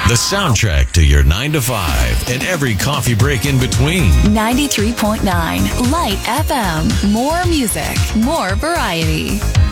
The soundtrack to your 9 to 5 and every coffee break in between. 93.9 Light FM. More music, more variety.